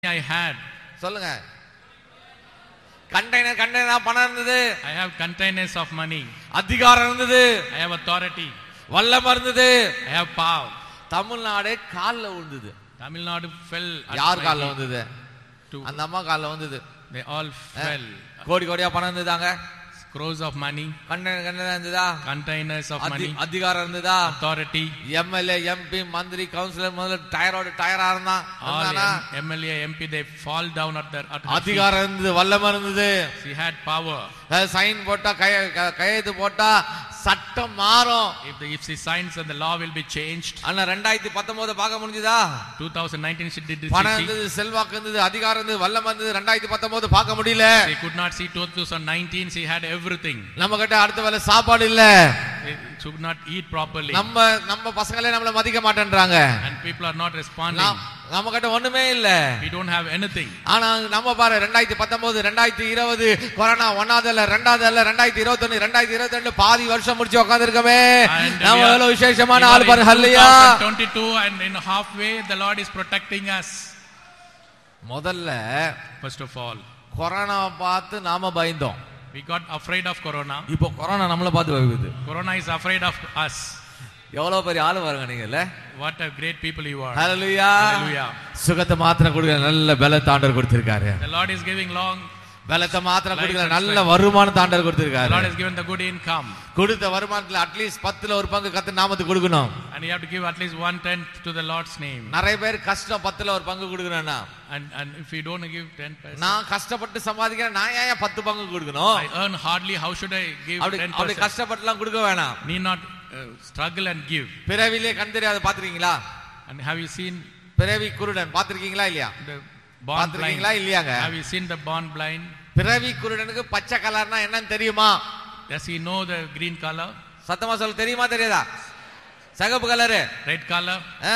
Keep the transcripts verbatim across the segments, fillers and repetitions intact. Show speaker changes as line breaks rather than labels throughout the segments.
I had.
சொல்லுங்க. Container container பணம் இருந்தது.
I have containers of money.
அதிகாரம் இருந்தது.
I have authority.
வல்லமை இருந்தது.
I have power.
தமிழ்நாடே கால்ல விழுந்தது.
Tamil Nadu fell.
யார் கால்ல விழுந்தது? அந்த அம்மா கால்ல விழுந்தது.
They all fell.
கோடி கோடியா பணம் இருந்ததாங்க.
Crores of money.
Container container இருந்ததா?
Containers of money.
அதிகாரம் இருந்ததா?
Authority.
M L A M P மந்திரி கவுன்சிலர் முதல்ல டயரோட டயரா இருந்தான்.
All M L A M P they fall down at their at
அதிகாரம் இருந்தது, வல்லமை இருந்தது.
She had power.
சைன் போட்டா கையெழுத்து போட்டா சட்டம் மாறும்.
If the if she signs and the law will be changed.
ஆனா ரெண்டாயிரத்து பத்தொன்பது பார்க்க முடிஞ்சதா?
twenty nineteen she did this.
பணம் இருந்தது, செல்வாக்கு இருந்தது, அதிகாரம் இருந்தது, வல்லமை இருந்தது. ரெண்டாயிரத்து பத்தொன்பது பார்க்க முடியல.
They could not see. twenty nineteen she had everything.
நம்ம கிட்ட அடுத்த வேளை சாப்பாடு இல்ல.
They should not eat properly.
நம்ம நம்ம பசங்களே நம்மள மதிக்க மாட்டேன்றாங்க.
And people are not responding.
நம்ம கிட்ட ஒண்ணுமே இல்ல.
We don't have anything.
ஆனா நம்ம பாரு ரெண்டாயிரத்து பத்தொன்பது ரெண்டாயிரத்து இருபது கொரோனா ஒன்னாவது இல்ல ரெண்டாவது இல்ல ரெண்டாயிரத்து இருபத்தி ஒன்று ரெண்டாயிரத்து இருபத்தி ரெண்டு பாதி வருஷம் முடிச்சு உட்கார்ந்திருக்கமே. நம்ம எவ்வளவு விசேஷமான ஆள் பாரு. ஹல்லேலூயா.
twenty twenty-two and in halfway the Lord is protecting us.
முதல்ல
First of all
கொரோனா பார்த்து நாம பயந்தோம்.
we got afraid of corona.
இப்போ கொரோனா நம்மள பார்த்து பயப்படுது.
Corona is afraid of us.
எவ்வளவு பெரிய ஆளு பாருங்க நீங்கல்ல.
What a great people you are.
Hallelujah.
Hallelujah.
சுகத்தை மாத்திரம் கொடுக்கிற நல்ல பலத்தை ஆண்டவர் கொடுத்திருக்காரு.
The Lord is giving long
பலத்தை மாத்திரம் கொடுக்கிற நல்ல வருமானத்தை ஆண்டவர் கொடுத்திருக்காரு.
The Lord has given the good income.
கொடுத்த வருமானத்துல அட்லீஸ்ட் பத்துல ஒரு பங்கு கர்த்தர் நாமத்துக்கு கொடுக்கணும்.
And you have to give at least one tenth to the Lord's name.
நிறைய பேர் கஷ்டம் பத்துல ஒரு பங்கு கொடுக்கறேன்னா.
And and if you don't give ten percent.
நான் கஷ்டப்பட்டு சம்பாதிக்கிறேன், நான் ஏன் பத்து பங்கு கொடுக்கணும்?
I earn hardly, how should I give ten percent?
அப்படி கஷ்டப்பட்டுலாம் கொடுக்க வேணாம்.
Need not uh, struggle and give.
பிறவிலே கண் தெரியாத பாத்துறீங்களா?
And have you seen
பிறவி குருடன் பாத்துறீங்களா இல்லையா?
the born blind?
இல்லையாங்க?
Have you seen the born blind?
பிறவி குருடனுக்கு பச்சை கலர்னா என்னன்னு தெரியுமா?
Does he know the green color?
சத்தமா சொல்ல தெரியுமா தெரியாதா? சிகப்பு கலர்,
red color,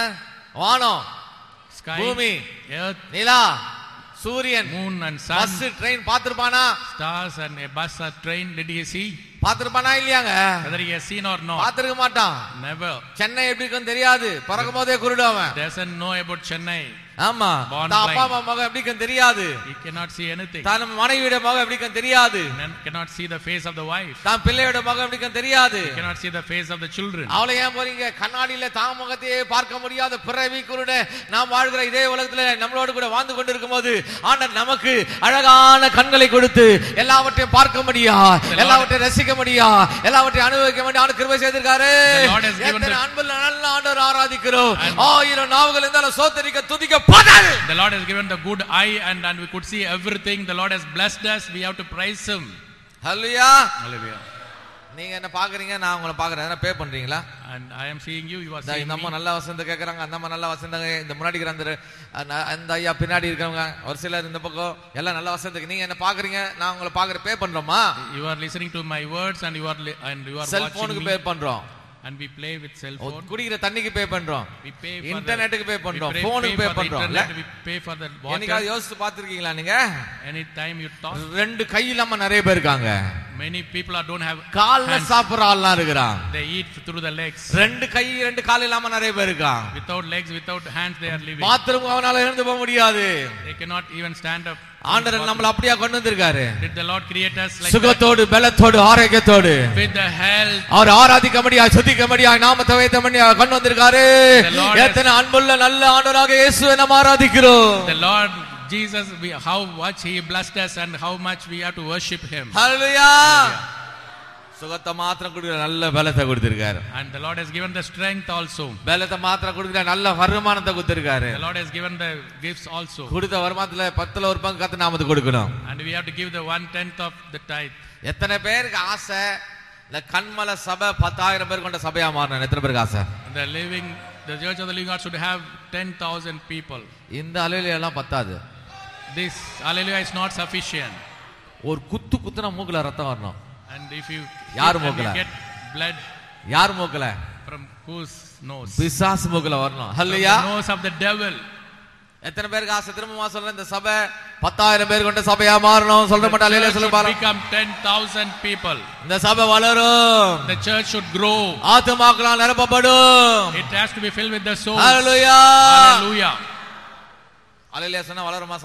வானம்,
sky,
பூமி,
earth,
நிலா, சூரியன்,
moon and sun,
bus train பாத்துருப்பானா?
stars and a bus or train. Did he see?
பாத்துருப்பானா இல்லையாங்க?
Whether he has seen or not?
பாத்துருக்க மாட்டான்.
Never.
சென்னை எப்படி இருக்குன்னு தெரியாது, பிறக்கும் போதே குருடவன்.
Doesn't know about Chennai.
ஆமா, தான் அப்பா அம்மா முகம் எப்படி இருக்குன்னு தெரியாது.
He cannot see anything.
தான் மனைவியோட முகம் எப்படி இருக்குன்னு தெரியாது.
Cannot see the face of the wife.
தான் பிள்ளையோட முகம் எப்படி இருக்குன்னு தெரியாது.
Cannot see the face of the children.
அவளை ஏன் போறீங்க? கண்ணாடியில தான் முகத்தையே பார்க்க முடியாத பிறவி குருடன் நாம் வாழ்கிற இதே உலகத்துல நம்மளோட கூட வாழ்ந்து கொண்டிருக்கும் போது ஆண்டவர் நமக்கு அழகான கண்களை கொடுத்து எல்லாவற்றையும் பார்க்க முடியா, எல்லாவற்றையும் ரசிக்க முடியா, எல்லாவற்றையும் அனுபவிக்க முடியா ஆண்டு கிருபை செய்திருக்காரு. எத்தனை அன்புள்ள நல்ல ஆண்டவர் ஆராதிக்கிறோம். ஆயிரம் நாவுகள் இருந்தாலும் சோத்தரிக்க துதிக்க பதல்.
The Lord has given the good eye and and we could see everything. The Lord has blessed us. We have to praise him.
Hallelujah.
Hallelujah.
நீங்க என்ன பாக்குறீங்க, நான் உங்களை பாக்குறேன். என்ன பே பண்றீங்களா?
And I am seeing you, you are seeing me.
நம்ம நல்ல வசந்த கேக்குறாங்க, அந்த அம்மா நல்ல வசந்த, இந்த முன்னாடி இருக்கிற அந்த ஐயா பின்னாடி இருக்கவங்க ஒரு சிலர் இந்த பக்கம் எல்லாம் நல்ல வசந்தக்கு. நீங்க என்ன பாக்குறீங்க, நான் உங்களை பாக்குற பே பண்றோமா?
You are listening to my words and you are and you are watching me.
செல்போனுக்கு பே பண்றோம்.
And we play with cell phone.
குடிக்கிற தண்ணிக்கு பே பண்றோம்.
We pay for
இன்டர்நெட்டுக்கு பே பண்றோம்.
the
போனுக்கு பே பண்றோம்.
We pay for the water.
என்னைக்காவது யோசிச்சு பாத்துருக்கீங்களா நீங்க?
Anytime you talk.
ரெண்டு கை இல்லாம நிறைய பேர் இருக்காங்க.
Many people are don't have
கால்ல சாப்பிடுற ஆள்லாம் இருக்கிறான்.
They eat through the legs.
ரெண்டு கை ரெண்டு கால் இல்லாம நிறைய பேர் இருக்கான்.
Without legs, without hands they are living.
Bathroom அவனால எழுந்து போக முடியாது.
They cannot even stand up.
ஆண்டவர் நம்மள அப்படியே கொண்டு வந்திருக்காரு.
Did the Lord create us like
சுகத்தோடு பலத்தோடு ஆரோக்கியத்தோடு
with the health?
அவர் ஆராதிக்க முடியா, துதிக்க முடியா, நாமத்தை வைத்த முடியா கொண்டு வந்திருக்காரு. எத்தனை அன்புள்ள நல்ல ஆண்டவராக இயேசுவை நாம் ஆராதிக்கிறோம்.
The Lord Jesus, we, how much he blessed us and how much we have to worship him.
Hallelujah. சுகத்தை மாத்திரம் கொடுக்கிற நல்ல பலத்தை கொடுத்திருக்காரு.
And the Lord has given the strength also.
பலத்தை மாத்திரம் கொடுக்கிற நல்ல வருமானத்தை கொடுத்திருக்காரு.
The Lord has given the gifts also.
கொடுத்த வருமானத்துல பத்துல ஒரு பங்கு கர்த்தர் நாமத்துக்கு கொடுக்கணும்.
And we have to give the one tenth of the tithe.
எத்தனை பேருக்கு ஆசை இந்த கண்மல சபை பத்தாயிரம் பேர் கொண்ட சபையா மாறணும்? எத்தனை பேருக்கு ஆசை?
The living the church of the living God should have ten thousand people.
இந்த அலையில எல்லாம் பத்தாது.
This hallelujah is not sufficient.
ஒரு குத்து குத்துனா மூக்குல ரத்தம் வரணும்.
And if you
யார் மூக்குல?
get blood
யார் மூக்குல?
from whose nose?
பிசாசு மூக்குல வரணும். ஹல்லேலூயா.
The nose of the devil.
எத்தனை பேருக்கு ஆசை? திரும்பமா சொல்றேன், இந்த சபை பத்தாயிரம் பேர் கொண்ட சபையா மாறணும். சொல்ற மாட்டா அல்லேலூயா சொல்ல பாருங்க.
Become ten thousand people.
இந்த சபை வளரும்.
The church should grow.
ஆத்துமாக்களால் நிரப்பப்படும்.
It has to be filled with the soul.
Hallelujah.
Hallelujah.
அல்லேலூயா சொன்னா வளருமா?